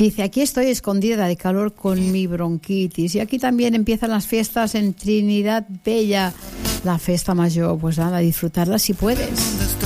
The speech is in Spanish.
Dice, aquí estoy escondida de calor con mi bronquitis. Y aquí también empiezan las fiestas en Trinidad Bella, la festa mayor. Pues nada, disfrutarla si puedes.